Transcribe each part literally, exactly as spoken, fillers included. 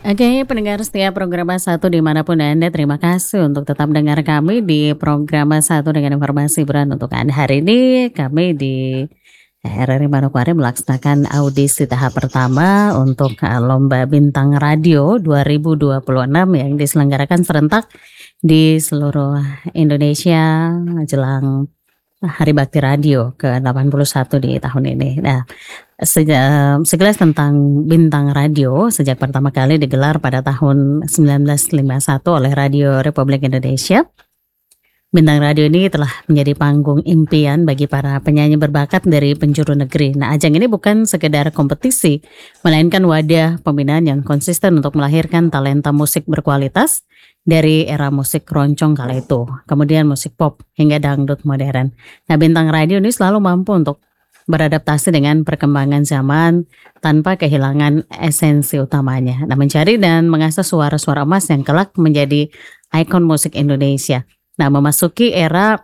Oke, pendengar setia program satu dimanapun Anda, terima kasih untuk tetap dengar kami di program satu dengan informasi berat untuk Anda. Hari ini kami di R R I Manokwari melaksanakan audisi tahap pertama untuk eh, Lomba Bintang Radio dua ribu dua puluh enam yang diselenggarakan serentak di seluruh Indonesia jelang Hari Bakti Radio ke delapan puluh satu di tahun ini. Nah, Seja- sekilas tentang Bintang Radio sejak pertama kali digelar pada tahun sembilan belas lima puluh satu oleh Radio Republik Indonesia. Bintang Radio ini telah menjadi panggung impian bagi para penyanyi berbakat dari penjuru negeri. Nah, ajang ini bukan sekedar kompetisi, melainkan wadah pembinaan yang konsisten untuk melahirkan talenta musik berkualitas dari era musik keroncong kala itu, kemudian musik pop hingga dangdut modern. Nah, Bintang Radio ini selalu mampu untuk beradaptasi dengan perkembangan zaman tanpa kehilangan esensi utamanya. Nah, mencari dan mengasah suara-suara emas yang kelak menjadi ikon musik Indonesia. Nah, memasuki era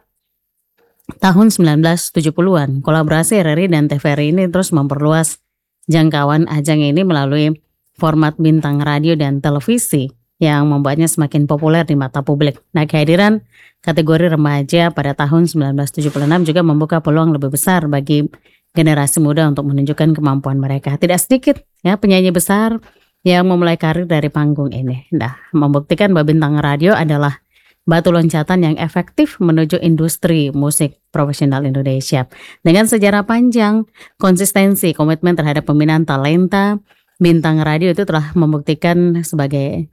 tahun sembilan belas tujuh puluhan, kolaborasi R R I dan T V R I ini terus memperluas jangkauan ajang ini melalui format bintang radio dan televisi yang membuatnya semakin populer di mata publik. Nah, kehadiran kategori remaja pada tahun sembilan belas tujuh puluh enam juga membuka peluang lebih besar bagi generasi muda untuk menunjukkan kemampuan mereka. Tidak sedikit ya penyanyi besar yang memulai karir dari panggung ini. Nah, membuktikan bahwa bintang radio adalah batu loncatan yang efektif menuju industri musik profesional Indonesia. Dengan sejarah panjang, konsistensi, komitmen terhadap pembinaan talenta, bintang radio itu telah membuktikan sebagai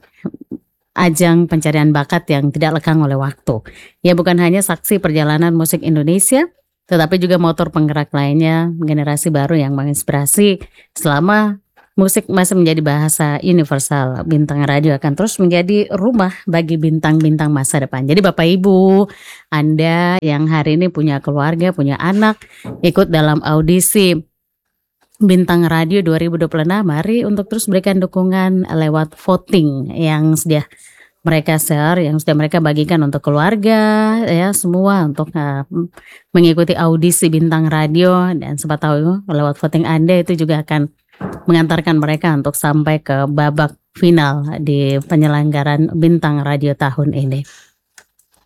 ajang pencarian bakat yang tidak lekang oleh waktu. Ya, bukan hanya saksi perjalanan musik Indonesia, tetapi juga motor penggerak lainnya, generasi baru yang menginspirasi. Selama musik masih menjadi bahasa universal, bintang radio akan terus menjadi rumah bagi bintang-bintang masa depan. Jadi Bapak Ibu, Anda yang hari ini punya keluarga, punya anak, ikut dalam audisi Bintang Radio dua ribu dua puluh enam, mari untuk terus berikan dukungan lewat voting yang sudah mereka share, yang sudah mereka bagikan untuk keluarga, ya semua untuk uh, mengikuti audisi Bintang Radio. Dan siapa tahu lewat voting Anda itu juga akan mengantarkan mereka untuk sampai ke babak final di penyelenggaraan Bintang Radio tahun ini.